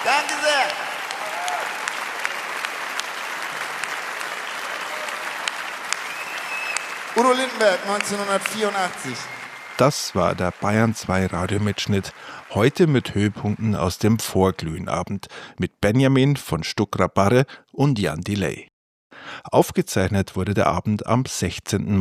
Danke sehr. Udo Lindenberg, 1984. Das war der Bayern 2 Radiomitschnitt, heute mit Höhepunkten aus dem Vorglühenabend mit Benjamin von Stuckrad Barre und Jan Delay. Aufgezeichnet wurde der Abend am 16.